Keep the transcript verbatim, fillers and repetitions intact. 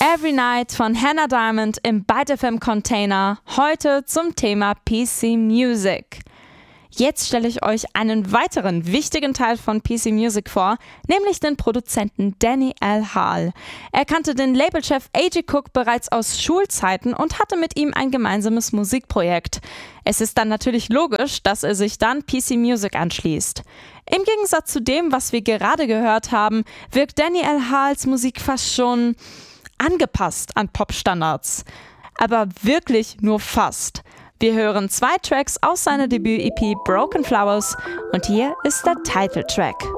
Every Night von Hannah Diamond im Byte F M Container, heute zum Thema P C Music. Jetzt stelle ich euch einen weiteren wichtigen Teil von P C Music vor, nämlich den Produzenten Danny L. Hall. Er kannte den Labelchef A G Cook bereits aus Schulzeiten und hatte mit ihm ein gemeinsames Musikprojekt. Es ist dann natürlich logisch, dass er sich dann P C Music anschließt. Im Gegensatz zu dem, was wir gerade gehört haben, wirkt Danny L. Halls Musik fast schon angepasst an Popstandards. Aber wirklich nur fast. Wir hören zwei Tracks aus seiner Debüt-E P Broken Flowers und hier ist der Titeltrack.